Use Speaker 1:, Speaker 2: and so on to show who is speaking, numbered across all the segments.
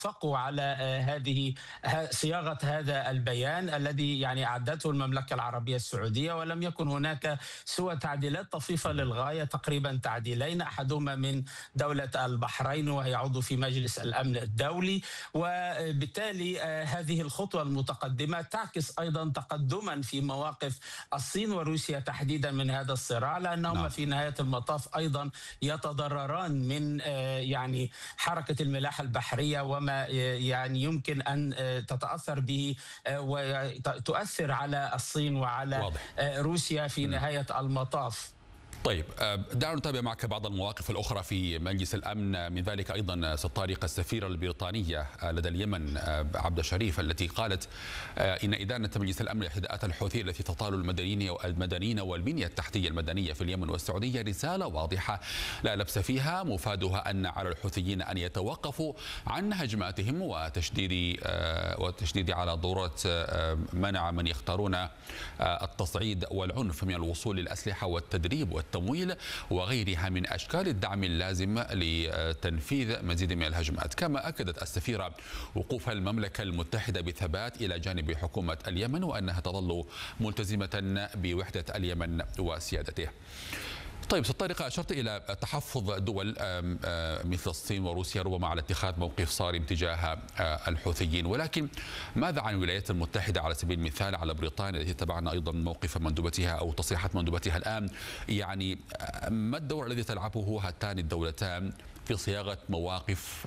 Speaker 1: وافقوا على هذه صياغة هذا البيان الذي يعني أعدته المملكة العربية السعودية، ولم يكن هناك سوى تعديلات طفيفة للغاية، تقريبا تعديلين، أحدهما من دولة البحرين وهي عضو في مجلس الأمن الدولي. وبالتالي هذه الخطوة المتقدمة تعكس أيضا تقدما في مواقف الصين وروسيا تحديدا من هذا الصراع، لأنهما في نهاية المطاف أيضا يتضرران من يعني حركة الملاحة البحرية وما يعني يمكن أن تتأثر به وتؤثر على الصين وعلى روسيا في نهاية المطاف.
Speaker 2: طيب، دعنا نتابع معك بعض المواقف الأخرى في مجلس الأمن. من ذلك أيضا ست طارق السفيرة البريطانية لدى اليمن عبدة شريف التي قالت إن إدانة مجلس الأمن لاعتداءات الحوثي التي تطال المدنيين والبنية التحتية المدنية في اليمن والسعودية رسالة واضحة لا لبس فيها، مفادها أن على الحوثيين أن يتوقفوا عن هجماتهم وتشديد على ضرورة منع من يختارون التصعيد والعنف من الوصول للأسلحة والتدريب والتمويل وغيرها من أشكال الدعم اللازم لتنفيذ مزيد من الهجمات. كما أكدت السفيرة وقوف المملكة المتحدة بثبات إلى جانب حكومة اليمن وأنها تظل ملتزمة بوحدة اليمن وسيادته. طيب ست طارق، أشرت إلى تحفظ دول مثل الصين وروسيا ربما على اتخاذ موقف صارم تجاه الحوثيين، ولكن ماذا عن الولايات المتحدة على سبيل المثال، على بريطانيا التي تبعنا أيضا موقف مندوبتها أو تصريحات مندوبتها الآن؟ يعني ما الدور الذي تلعبه هاتان الدولتان في صياغة مواقف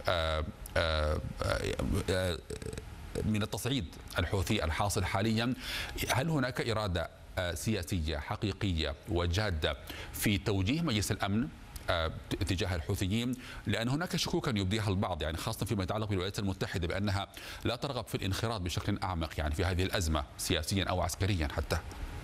Speaker 2: من التصعيد الحوثي الحاصل حاليا؟ هل هناك إرادة سياسية حقيقية وجادة في توجيه مجلس الأمن تجاه الحوثيين؟ لأن هناك شكوكا يبديها البعض، يعني خاصة فيما يتعلق بالولايات المتحدة، بأنها لا ترغب في الانخراط بشكل أعمق يعني في هذه الأزمة سياسيا أو عسكريا حتى.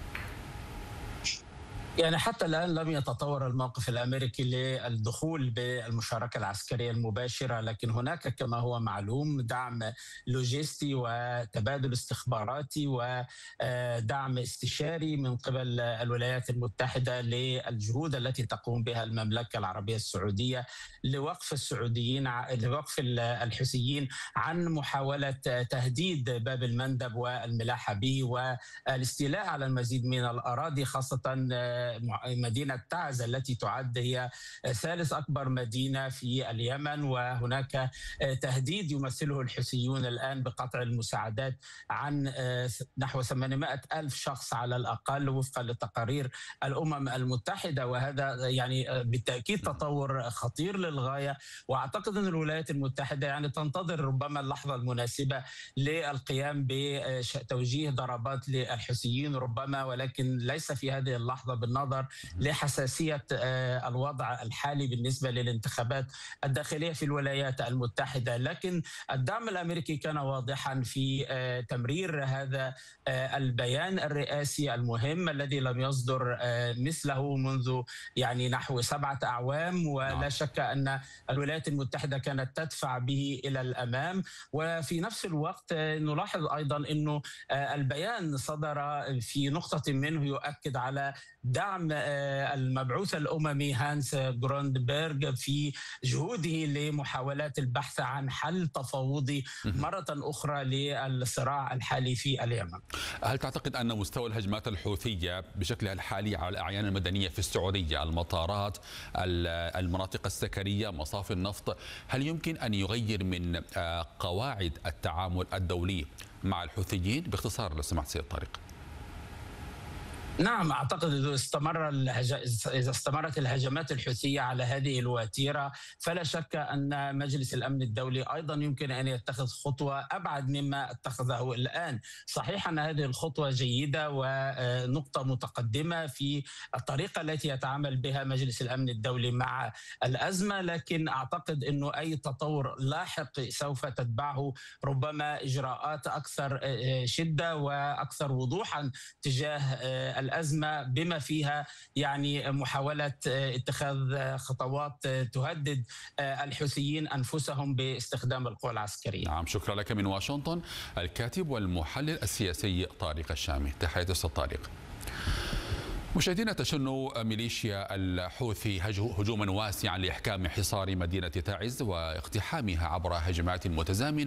Speaker 1: يعني حتى الآن لم يتطور الموقف الأمريكي للدخول بالمشاركة العسكرية المباشرة، لكن هناك كما هو معلوم دعم لوجستي وتبادل استخباراتي ودعم استشاري من قبل الولايات المتحدة للجهود التي تقوم بها المملكة العربية السعودية لوقف الحوثيين عن محاولة تهديد باب المندب والملاحة به والاستيلاء على المزيد من الأراضي، خاصة مدينة تعز التي تعد هي ثالث أكبر مدينة في اليمن، وهناك تهديد يمثله الحوثيون الآن بقطع المساعدات عن نحو 800 ألف شخص على الأقل وفقا لتقارير الأمم المتحدة، وهذا يعني بالتأكيد تطور خطير للغاية. وأعتقد أن الولايات المتحدة يعني تنتظر ربما اللحظة المناسبة للقيام بتوجيه ضربات للحوثيين ربما، ولكن ليس في هذه اللحظة بالنظر لحساسية الوضع الحالي بالنسبة للانتخابات الداخلية في الولايات المتحدة. لكن الدعم الأمريكي كان واضحا في تمرير هذا البيان الرئاسي المهم الذي لم يصدر مثله منذ يعني نحو 7 أعوام، ولا شك أن الولايات المتحدة كانت تدفع به إلى الأمام. وفي نفس الوقت نلاحظ أيضا أنه البيان صدر في نقطة منه يؤكد على دعم المبعوث الأممي هانس غروندبرغ في جهوده لمحاولات البحث عن حل تفاوضي مرة أخرى للصراع الحالي في اليمن.
Speaker 2: هل تعتقد أن مستوى الهجمات الحوثية بشكلها الحالي على الأعيان المدنية في السعودية، المطارات، المناطق السكنية، مصافي النفط، هل يمكن أن يغير من قواعد التعامل الدولي مع الحوثيين؟ باختصار لو سمحت سيد طارق.
Speaker 1: نعم، أعتقد إذا استمرت الهجمات الحوثية على هذه الوتيرة فلا شك أن مجلس الأمن الدولي أيضا يمكن أن يتخذ خطوة أبعد مما اتخذه الآن. صحيح أن هذه الخطوة جيدة ونقطة متقدمة في الطريقة التي يتعامل بها مجلس الأمن الدولي مع الأزمة، لكن أعتقد أنه أي تطور لاحق سوف تتبعه ربما إجراءات أكثر شدة وأكثر وضوحا تجاه الأزمة، بما فيها يعني محاولة اتخاذ خطوات تهدد الحوثيين أنفسهم باستخدام القوى العسكرية.
Speaker 2: نعم، شكرا لك من واشنطن الكاتب والمحلل السياسي طارق الشامي. تحياتي أستاذ طارق. مشاهدينا، تشن ميليشيا الحوثي هجوما واسعا لإحكام حصار مدينة تعز واقتحامها عبر هجمات متزامنة